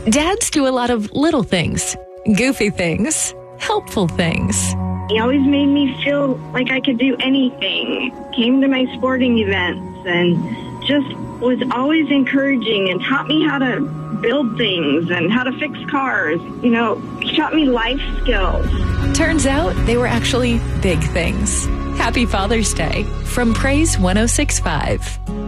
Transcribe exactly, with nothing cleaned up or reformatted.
Dads do a lot of little things, goofy things, helpful things. He always made me feel like I could do anything. Came to my sporting events and just was always encouraging and taught me how to build things and how to fix cars. You know, he taught me life skills. Turns out they were actually big things. Happy Father's Day from Praise one oh six point five.